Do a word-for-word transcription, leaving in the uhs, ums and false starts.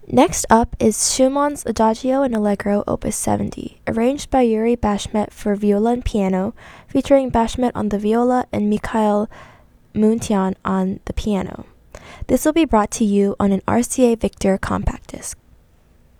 Next up is Schumann's Adagio and Allegro opus seventy, arranged by Yuri Bashmet for viola and piano, featuring Bashmet on the viola and Mikhail Muntian on the piano. This will be brought to you on an R C A Victor compact disc.